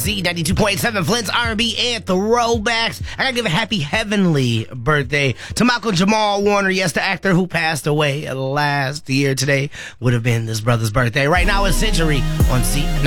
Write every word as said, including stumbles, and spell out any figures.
Z ninety-two point seven, Flint's R and B and Throwbacks. I gotta give a happy heavenly birthday to Malcolm Jamal Warner. Yes, the actor who passed away last year. Today would have been this brother's birthday. Right now it's Century on Z ninety-two.